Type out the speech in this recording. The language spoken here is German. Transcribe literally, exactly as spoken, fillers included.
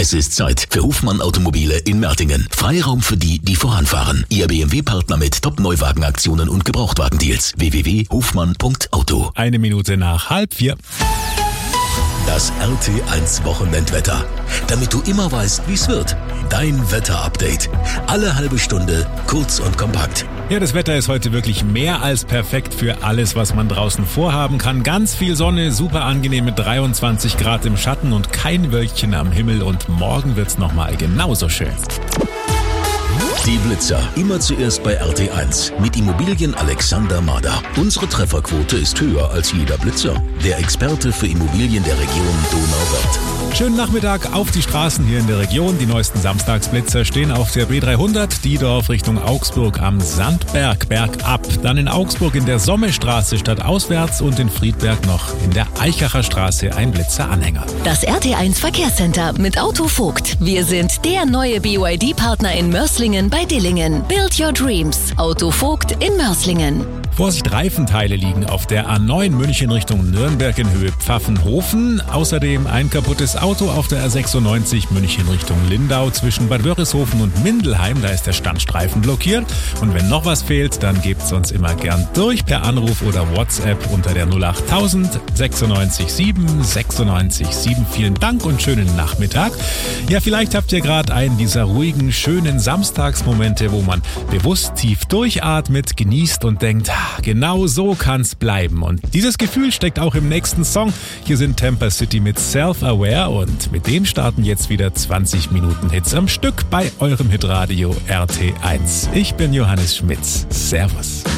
Es ist Zeit für Hofmann Automobile in Mertingen. Freiraum für die, die voranfahren. Ihr B M W-Partner mit Top-Neuwagenaktionen und Gebrauchtwagendeals. w w w punkt hofmann punkt auto. Eine Minute nach halb vier. Das R T eins Wochenendwetter. Damit du immer weißt, wie es wird. Dein Wetter-Update. Alle halbe Stunde, kurz und kompakt. Ja, das Wetter ist heute wirklich mehr als perfekt für alles, was man draußen vorhaben kann. Ganz viel Sonne, super angenehme dreiundzwanzig Grad im Schatten und kein Wölkchen am Himmel. Und morgen wird's nochmal genauso schön. Die Blitzer. Immer zuerst bei R T eins. Mit Immobilien Alexander Mader. Unsere Trefferquote ist höher als jeder Blitzer. Der Experte für Immobilien der Region Donauwörth. Schönen Nachmittag auf die Straßen hier in der Region. Die neuesten Samstagsblitzer stehen auf der B dreihundert, Diedorf Richtung Augsburg am Sandberg bergab. Dann in Augsburg in der Sommestraße stadtauswärts und in Friedberg noch in der Eichacher Straße ein Blitzeranhänger. Das R T eins Verkehrscenter mit Autovogt. Wir sind der neue B Y D-Partner in Mörslingen bei Dillingen. Build your dreams. Autovogt in Mörslingen. Vorsicht, Reifenteile liegen auf der A neun München Richtung Nürnberg in Höhe Pfaffenhofen. Außerdem ein kaputtes Auto auf der A sechsundneunzig München Richtung Lindau zwischen Bad Wörishofen und Mindelheim. Da ist der Standstreifen blockiert. Und wenn noch was fehlt, dann gebt's uns immer gern durch per Anruf oder WhatsApp unter der null acht null null sechsundneunzig sieben sechsundneunzig sieben. Vielen Dank und schönen Nachmittag. Ja, vielleicht habt ihr gerade einen dieser ruhigen, schönen Samstagsmomente, wo man bewusst tief durchatmet, genießt und denkt, genau so kann's bleiben. Und dieses Gefühl steckt auch im nächsten Song. Hier sind Tampa City mit Self-Aware und mit dem starten jetzt wieder zwanzig Minuten Hits am Stück bei eurem Hitradio R T eins. Ich bin Johannes Schmitz. Servus.